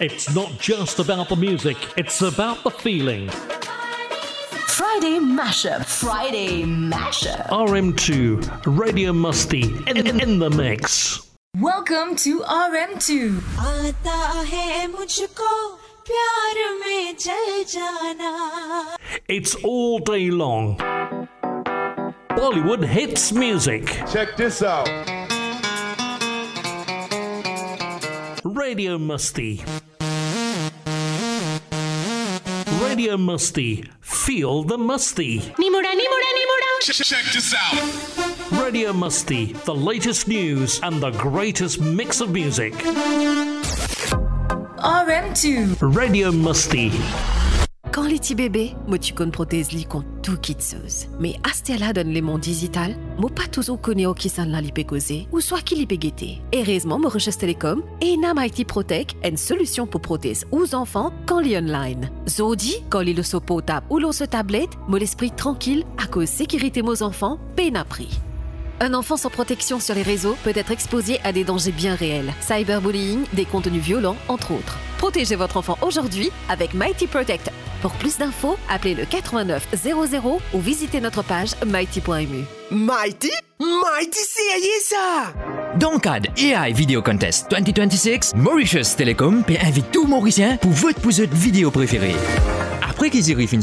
It's not just about the music, it's about the feeling. Friday Mashup. Friday Mashup. RM2, Radio Musty in the mix. Welcome to RM2. आता है मुझको प्यार में जल जाना. It's all day long. Bollywood hits music. Check this out. Radio Musty. Radio Musty. Feel the musty. Nimuda, nimuda, nimuda. Check this out. Radio Musty. The latest news and the greatest mix of music. RM2. Radio Musty. Quand les petits bébés, moi tu connais prothèse li kon tout kitseuse. Mais astella donne les mondes digital, moi pas toujours connais au qui s'en la lipe causer, ou soit qui lipe guetter. Heureusement, moi recherche télécom, et na IT Protect, une solution pour prothèses aux enfants quand li online. Zodi, quand li le so potable ou l'on se tablette, moi l'esprit tranquille, à cause sécurité aux enfants, peine à prix. Un enfant sans protection sur les réseaux peut être exposé à des dangers bien réels. Cyberbullying, des contenus violents, entre autres. Protégez votre enfant aujourd'hui avec Mighty Protect. Pour plus d'infos, appelez le 89 00 ou visitez notre page mighty.mu. Mighty? Mighty c'est ça! Dans le cadre AI Video Contest 2026, Mauritius Telecom peut inviter tout Mauricien pour voter pour votre vidéo préférée. Après qu'ils aient